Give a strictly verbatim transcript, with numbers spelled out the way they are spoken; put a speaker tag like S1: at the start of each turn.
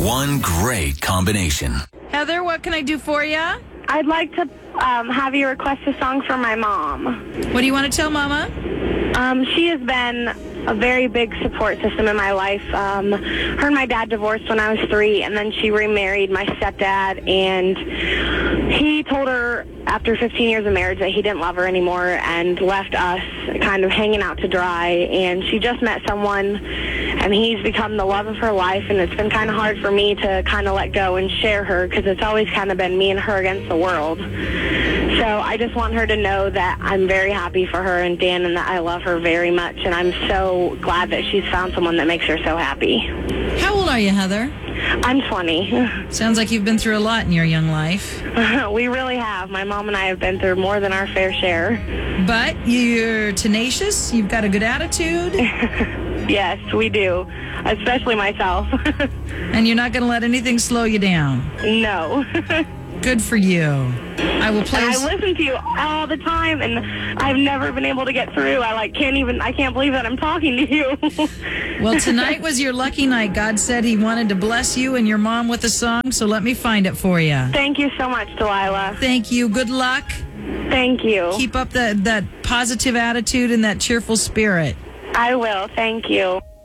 S1: One great combination.
S2: Heather, what can I do for you?
S3: I'd like to um, have you request a song for my mom.
S2: What do you want to tell Mama?
S3: Um, she has been a very big support system in my life. Um, her and my dad divorced when I was three, and then she remarried my stepdad, and he told her after fifteen years of marriage that he didn't love her anymore and left us kind of hanging out to dry, and she just met someone, and he's become the love of her life, and it's been kind of hard for me to kind of let go and share her because it's always kind of been me and her against the world. So I just want her to know that I'm very happy for her and Dan and that I love her very much, and I'm so glad that she's found someone that makes her so happy.
S2: How old are you, Heather?
S3: I'm twenty.
S2: Sounds like you've been through a lot in your young life.
S3: We really have. My mom and I have been through more than our fair share.
S2: But you're tenacious. You've got a good attitude.
S3: Yes, we do, especially myself.
S2: And you're not going to let anything slow you down.
S3: No.
S2: Good for you. I will play.
S3: And
S2: a...
S3: I listen to you all the time, and I've never been able to get through. I like can't even. I can't believe that I'm talking to you.
S2: Well, tonight was your lucky night. God said He wanted to bless you and your mom with a song, so let me find it for you.
S3: Thank you so much, Delilah.
S2: Thank you. Good luck.
S3: Thank you.
S2: Keep up that that positive attitude and that cheerful spirit.
S3: I will. Thank you.